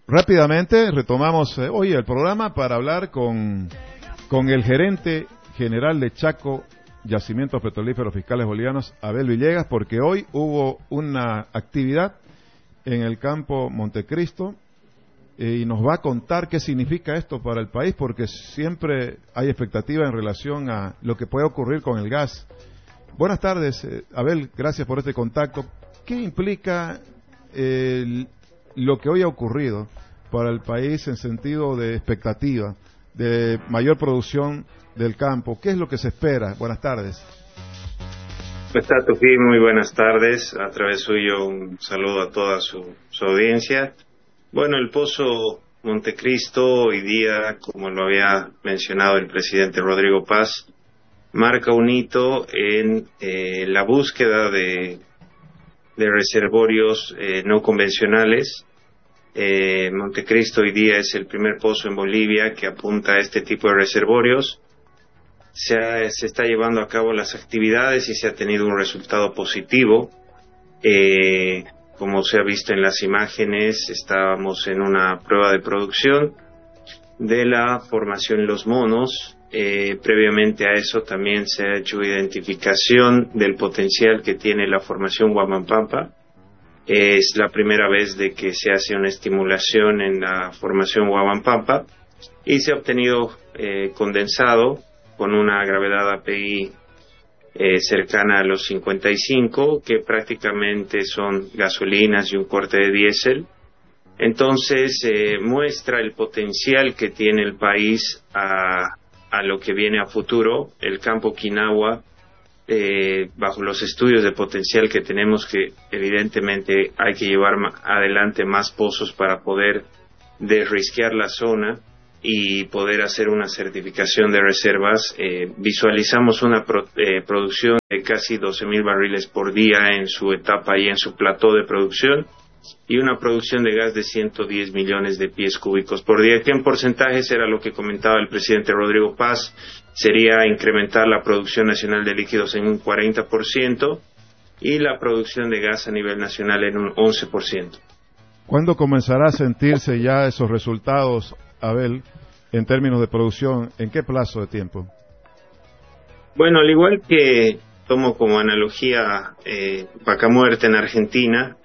Rápidamente retomamos hoy el programa para hablar con el gerente general de Chaco Yacimientos Petrolíferos Fiscales Bolivianos, Abel Villegas, porque hoy hubo una actividad en el campo Montecristo y nos va a contar qué significa esto para el país, porque siempre hay expectativa en relación a lo que puede ocurrir con el gas. Buenas tardes, Abel, gracias por este contacto. ¿Qué implica lo que hoy ha ocurrido para el país en sentido de expectativa, de mayor producción del campo? ¿Qué es lo que se espera? Buenas tardes. ¿Cómo está, Tufi? Muy buenas tardes. A través suyo un saludo a toda su audiencia. Bueno, el Pozo Montecristo hoy día, como lo había mencionado el presidente Rodrigo Paz, marca un hito en la búsqueda de reservorios no convencionales. Montecristo hoy día es el primer pozo en Bolivia que apunta a este tipo de reservorios. Se está llevando a cabo las actividades y se ha tenido un resultado positivo. Como se ha visto en las imágenes, estábamos en una prueba de producción de la formación Los Monos. Previamente a eso también se ha hecho identificación del potencial que tiene la formación Huamampampa. Es la primera vez de que se hace una estimulación en la formación Huamampampa y se ha obtenido condensado con una gravedad API cercana a los 55, que prácticamente son gasolinas y un corte de diésel. Entonces muestra el potencial que tiene el país a lo que viene a futuro. El campo Quinagua, bajo los estudios de potencial que tenemos, que evidentemente hay que llevar adelante más pozos para poder desrisquear la zona y poder hacer una certificación de reservas. Visualizamos una producción de casi 12,000 barriles por día en su etapa y en su plató de producción, y una producción de gas de 110 millones de pies cúbicos por día, que en porcentajes era lo que comentaba el presidente Rodrigo Paz, sería incrementar la producción nacional de líquidos en un 40% y la producción de gas a nivel nacional en un 11%. ¿Cuándo comenzará a sentirse ya esos resultados, Abel, en términos de producción? ¿En qué plazo de tiempo? Bueno, al igual que tomo como analogía Vaca Muerta en Argentina,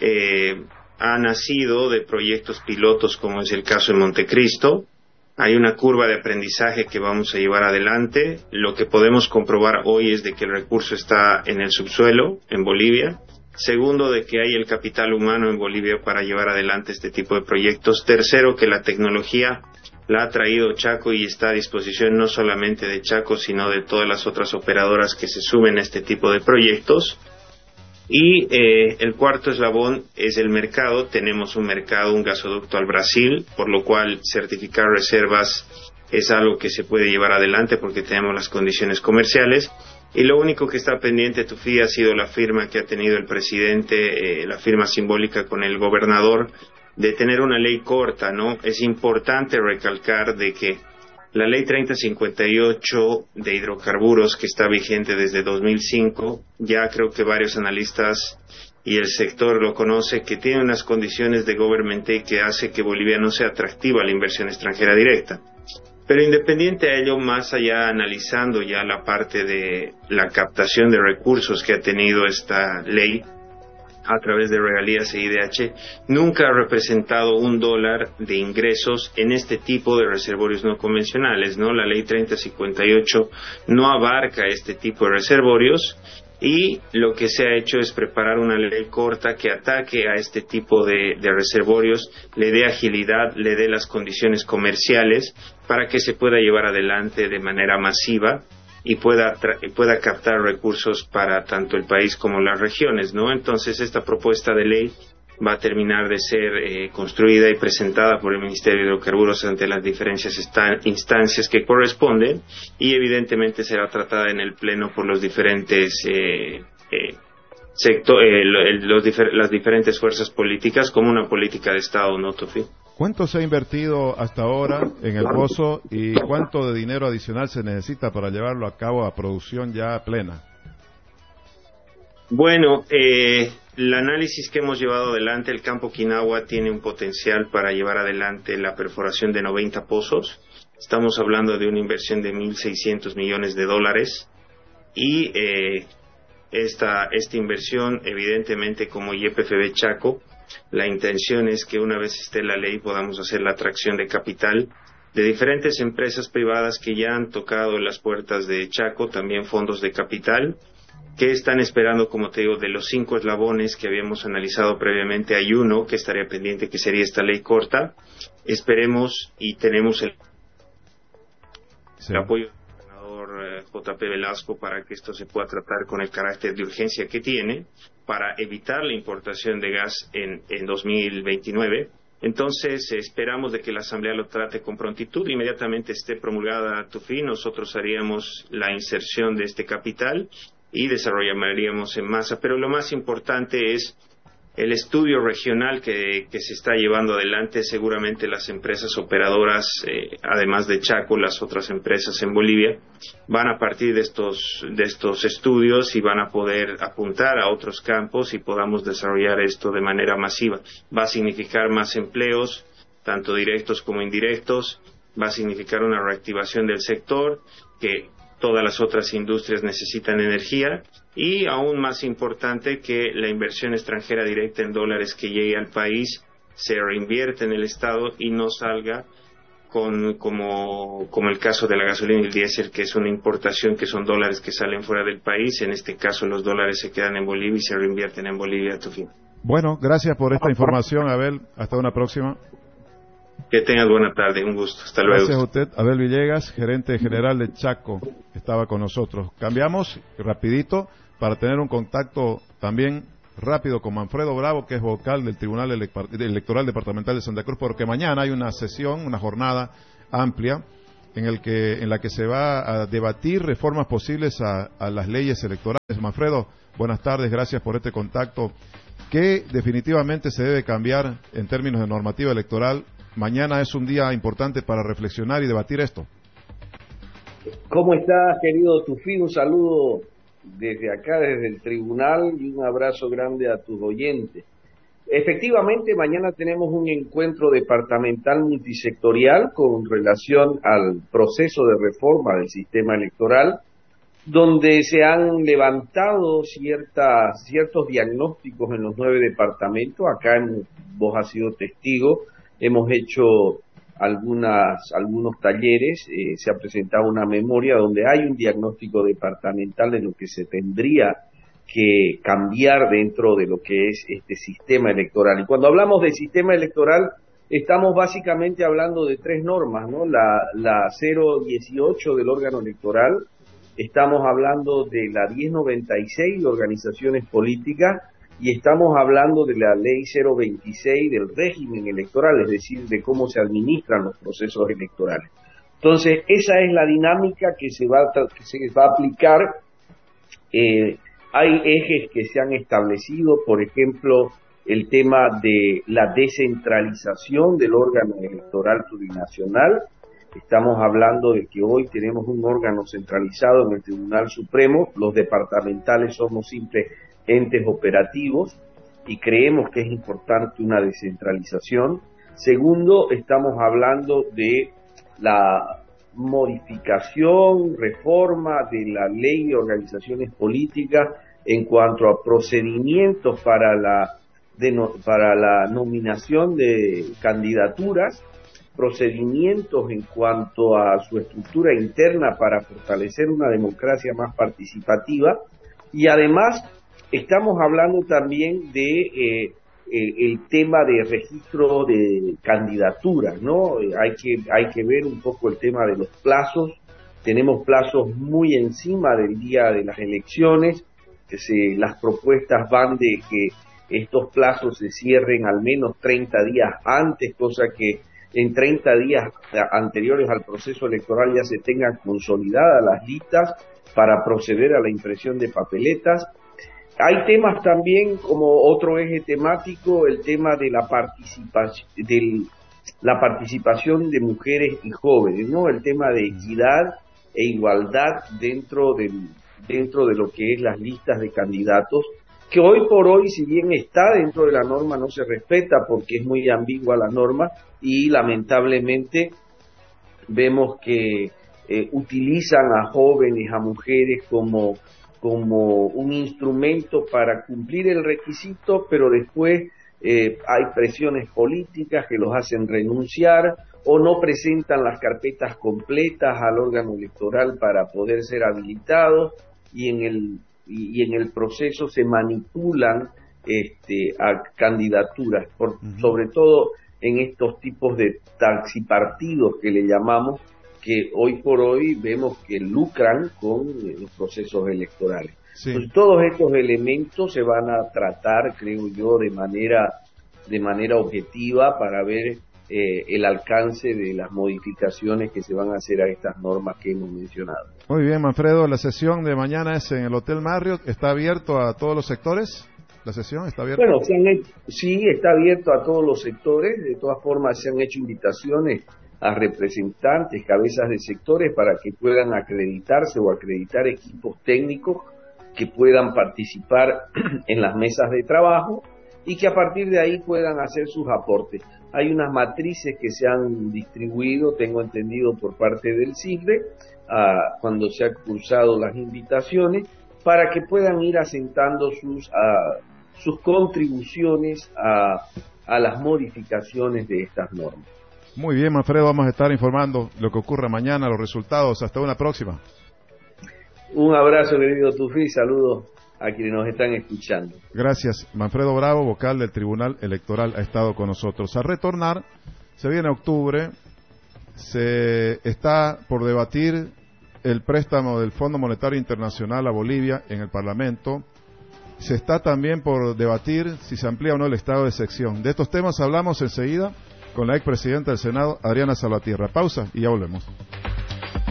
ha nacido de proyectos pilotos, como es el caso de Montecristo. Hay una curva de aprendizaje que vamos a llevar adelante. Lo que podemos comprobar hoy es de que el recurso está en el subsuelo, en Bolivia. Segundo, de que hay el capital humano en Bolivia para llevar adelante este tipo de proyectos. Tercero, que la tecnología la ha traído Chaco y está a disposición no solamente de Chaco, sino de todas las otras operadoras que se sumen a este tipo de proyectos. Y el cuarto eslabón es el mercado. Tenemos un mercado, un gasoducto al Brasil, por lo cual certificar reservas es algo que se puede llevar adelante porque tenemos las condiciones comerciales. Y lo único que está pendiente, Tufi, ha sido la firma que ha tenido el presidente, la firma simbólica con el gobernador, de tener una ley corta, ¿no? Es importante recalcar de que la ley 3058 de hidrocarburos, que está vigente desde 2005, ya creo que varios analistas y el sector lo conoce, que tiene unas condiciones de government take que hace que Bolivia no sea atractiva a la inversión extranjera directa. Pero independiente a ello, más allá, analizando ya la parte de la captación de recursos que ha tenido esta ley a través de regalías e IDH, nunca ha representado $1 de ingresos en este tipo de reservorios no convencionales, ¿no? La ley 3058 no abarca este tipo de reservorios, y lo que se ha hecho es preparar una ley corta que ataque a este tipo de reservorios, le dé agilidad, le dé las condiciones comerciales para que se pueda llevar adelante de manera masiva y pueda captar recursos para tanto el país como las regiones, ¿no? Entonces esta propuesta de ley va a terminar de ser construida y presentada por el Ministerio de Hidrocarburos ante las diferentes instancias que corresponden, y evidentemente será tratada en el Pleno por los diferentes las diferentes fuerzas políticas como una política de Estado, ¿no, Tufi? ¿Cuánto se ha invertido hasta ahora en el pozo y cuánto de dinero adicional se necesita para llevarlo a cabo a producción ya plena? Bueno, el análisis que hemos llevado adelante, el campo Quinagua tiene un potencial para llevar adelante la perforación de 90 pozos. Estamos hablando de una inversión de $1.600 millones y esta inversión, evidentemente, como YPFB Chaco, la intención es que una vez esté la ley podamos hacer la atracción de capital de diferentes empresas privadas que ya han tocado las puertas de Chaco, también fondos de capital, que están esperando, como te digo, de los 5 eslabones que habíamos analizado previamente, hay uno que estaría pendiente, que sería esta ley corta. Esperemos y tenemos el apoyo del gobernador J.P. Velasco para que esto se pueda tratar con el carácter de urgencia que tiene, para evitar la importación de gas en 2029. Entonces, esperamos de que la Asamblea lo trate con prontitud. Inmediatamente esté promulgada TUFI, nosotros haríamos la inserción de este capital y desarrollaríamos en masa. Pero lo más importante es el estudio regional que se está llevando adelante. Seguramente las empresas operadoras, además de Chaco, las otras empresas en Bolivia, van a partir de estos estudios y van a poder apuntar a otros campos y podamos desarrollar esto de manera masiva. Va a significar más empleos, tanto directos como indirectos, va a significar una reactivación del sector, que todas las otras industrias necesitan energía, y aún más importante, que la inversión extranjera directa en dólares que llegue al país se reinvierte en el Estado y no salga como el caso de la gasolina y el diésel, que es una importación, que son dólares que salen fuera del país. En este caso los dólares se quedan en Bolivia y se reinvierten en Bolivia a tu fin. Bueno, gracias por esta información, Abel. Hasta una próxima. Que tengas buena tarde, un gusto. Hasta luego. Gracias a usted, Abel Villegas, gerente general de Chaco, estaba con nosotros. Cambiamos rapidito para tener un contacto también rápido con Manfredo Bravo, que es vocal del Tribunal Electoral Departamental de Santa Cruz, porque mañana hay una sesión, una jornada amplia en la que se va a debatir reformas posibles a las leyes electorales. Manfredo, buenas tardes, gracias por este contacto. ¿Qué definitivamente se debe cambiar en términos de normativa electoral? Mañana es un día importante para reflexionar y debatir esto. ¿Cómo estás, querido Tufi? Un saludo desde acá, desde el tribunal, y un abrazo grande a tus oyentes. Efectivamente, mañana tenemos un encuentro departamental multisectorial con relación al proceso de reforma del sistema electoral, donde se han levantado ciertos diagnósticos en los 9 departamentos. Acá vos has sido testigo. Hemos hecho algunos talleres, se ha presentado una memoria donde hay un diagnóstico departamental de lo que se tendría que cambiar dentro de lo que es este sistema electoral. Y cuando hablamos de sistema electoral, estamos básicamente hablando de 3 normas, ¿no? La 018 del órgano electoral, estamos hablando de la 1096 de organizaciones políticas, y estamos hablando de la ley 026 del régimen electoral, es decir, de cómo se administran los procesos electorales. Entonces, esa es la dinámica que se va a aplicar. Hay ejes que se han establecido, por ejemplo, el tema de la descentralización del órgano electoral plurinacional. Estamos hablando de que hoy tenemos un órgano centralizado en el Tribunal Supremo, los departamentales somos simples entes operativos, y creemos que es importante una descentralización. Segundo, estamos hablando de la modificación, reforma de la ley de organizaciones políticas en cuanto a procedimientos para la nominación de candidaturas, procedimientos en cuanto a su estructura interna para fortalecer una democracia más participativa, y además estamos hablando también de el tema de registro de candidaturas, ¿no? Hay que ver un poco el tema de los plazos. Tenemos plazos muy encima del día de las elecciones. Las propuestas van de que estos plazos se cierren al menos 30 días antes, cosa que en 30 días anteriores al proceso electoral ya se tengan consolidadas las listas para proceder a la impresión de papeletas. Hay temas también como otro eje temático, el tema de la participación de mujeres y jóvenes, ¿no? El tema de equidad e igualdad dentro de lo que es las listas de candidatos, que hoy por hoy, si bien está dentro de la norma, no se respeta porque es muy ambigua la norma y lamentablemente vemos que utilizan a jóvenes, a mujeres como un instrumento para cumplir el requisito, pero después hay presiones políticas que los hacen renunciar o no presentan las carpetas completas al órgano electoral para poder ser habilitados y en el proceso se manipulan a candidaturas, sobre todo en estos tipos de taxipartidos que le llamamos, que hoy por hoy vemos que lucran con los procesos electorales. Sí. Entonces, todos estos elementos se van a tratar, creo yo, de manera objetiva para ver el alcance de las modificaciones que se van a hacer a estas normas que hemos mencionado. Muy bien, Manfredo, la sesión de mañana es en el Hotel Marriott. ¿Está abierto a todos los sectores? ¿La sesión está abierta? Bueno, sí, está abierto a todos los sectores. De todas formas, se han hecho invitaciones a representantes, cabezas de sectores para que puedan acreditarse o acreditar equipos técnicos que puedan participar en las mesas de trabajo y que a partir de ahí puedan hacer sus aportes. Hay unas matrices que se han distribuido, tengo entendido, por parte del CIGRE, cuando se han cursado las invitaciones, para que puedan ir asentando sus contribuciones a las modificaciones de estas normas. Muy bien, Manfredo, vamos a estar informando lo que ocurra mañana, los resultados. Hasta una próxima. Un abrazo, querido Tufi, saludos a quienes nos están escuchando. Gracias. Manfredo Bravo, vocal del Tribunal Electoral, ha estado con nosotros. A retornar, se viene octubre, se está por debatir el préstamo del Fondo Monetario Internacional a Bolivia en el Parlamento. Se está también por debatir si se amplía o no el estado de excepción. De estos temas hablamos enseguida con la expresidenta del Senado, Adriana Salvatierra. Pausa y ya volvemos.